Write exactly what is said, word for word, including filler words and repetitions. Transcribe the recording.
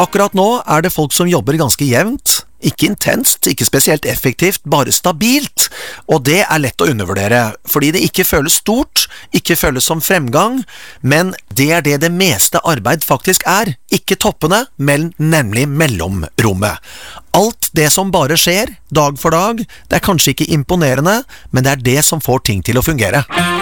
Akkurat nå er det folk som jobber ganske jevnt, ikke intenst, ikke spesielt effektivt, bare stabilt, og det er lett å undervurdere, fordi det ikke føles stort, ikke føles som fremgang, men det er det det meste arbeid faktisk er, ikke toppene, men nemlig mellomrommet. Alt det som bare skjer, dag for dag, det er kanskje ikke imponerende, men det er det som får ting til å fungere.